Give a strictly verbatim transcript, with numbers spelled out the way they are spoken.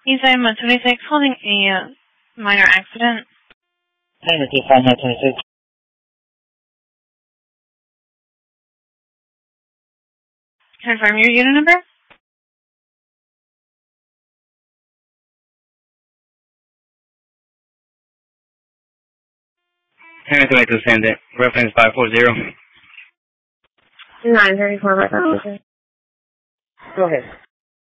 Eastside Mud twenty-six, holding a uh, minor accident. Hey, Eastside Mud twenty-six. Confirm your unit number. Henry twenty-two, send it. Reference five four zero. nine thirty-four, reference. Go ahead.